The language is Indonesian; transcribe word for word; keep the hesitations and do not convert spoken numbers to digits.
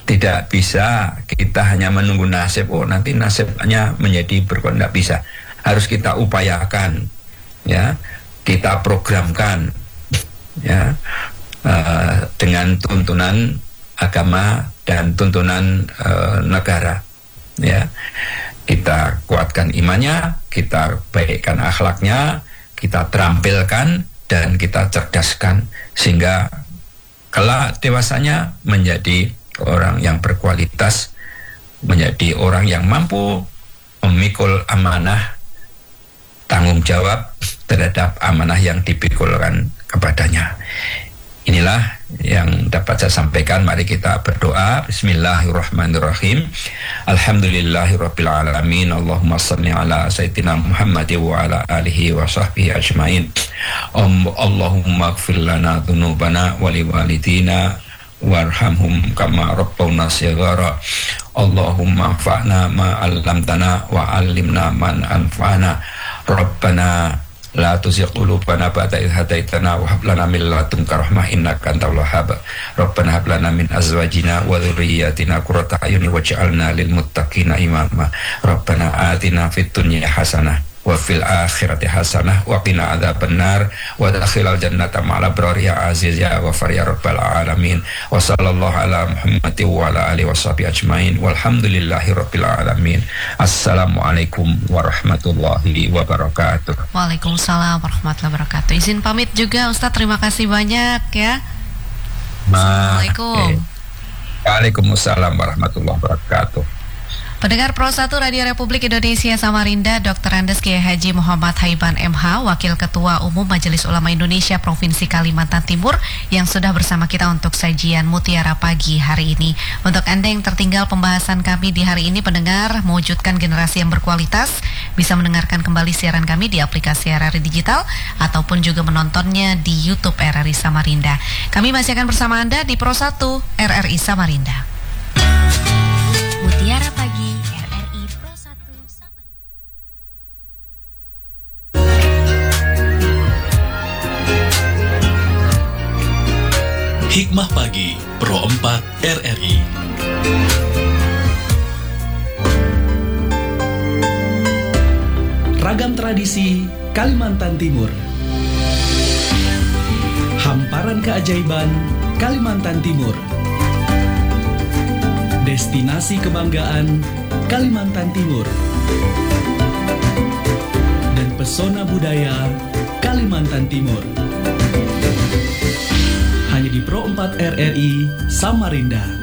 Tidak bisa kita hanya menunggu nasib, oh nanti nasibnya menjadi berkah, tidak bisa. Harus kita upayakan, ya, kita programkan, ya, uh, dengan tuntunan agama dan tuntunan uh, negara, ya. Kita kuatkan imannya, kita baikkan akhlaknya, kita terampilkan dan kita cerdaskan sehingga kelak dewasanya menjadi orang yang berkualitas, menjadi orang yang mampu memikul amanah, tanggung jawab terhadap amanah yang dipikulkan kepadanya. Inilah yang dapat saya sampaikan. Mari kita berdoa. Bismillahirrahmanirrahim. Alhamdulillahirabbil alamin. Allahumma shalli ala sayyidina Muhammad wa ala alihi wa sahbihi ajmain. Allahumma ighfir lana dzunubana wa liwalidina warhamhum kama rabbawna shighara. Allahumma anfa'na ma 'allamtana wa 'allimna man anfa'ana. Rabbana la tuzigh qulubana ba'da idh hadaitana wa hab lana min ladunka rahmah innaka antal wahhab. Rabbana hab lana min azwajina wa dhurriyyatina qurrata a'yun waj'alna lil muttaqina imama. Rabbana atina fid dunya hasanah wa fil akhirati hasanah wa qina adzabannar wa adkhilal jannata ma'al abrar ya aziz ya ghafar ya rabbal alamin. Wa sallallahu ala Muhammadin wa ala alihi washabihi ajmain walhamdulillahi rabbil alamin. Assalamualaikum warahmatullahi wabarakatuh. Waalaikumsalam warahmatullahi wabarakatuh. Izin pamit juga Ustadz, terima kasih banyak ya. Assalamualaikum. Waalaikumsalam warahmatullahi wabarakatuh. Pendengar Pro satu Radio Republik Indonesia Samarinda, Doktor Andes Kiai Haji Muhammad Haiban M H, Wakil Ketua Umum Majelis Ulama Indonesia Provinsi Kalimantan Timur, yang sudah bersama kita untuk sajian Mutiara Pagi hari ini. Untuk Anda yang tertinggal pembahasan kami di hari ini, pendengar, mewujudkan generasi yang berkualitas, bisa mendengarkan kembali siaran kami di aplikasi R R I Digital ataupun juga menontonnya di YouTube R R I Samarinda. Kami masih akan bersama Anda di Pro satu R R I Samarinda. Mutiara Pagi R R I Pro satu Samarinda. Hikmah Pagi Pro empat R R I. Ragam tradisi Kalimantan Timur. Hamparan keajaiban Kalimantan Timur. Destinasi kebanggaan Kalimantan Timur dan pesona budaya Kalimantan Timur. Hanya di Pro empat R R I Samarinda.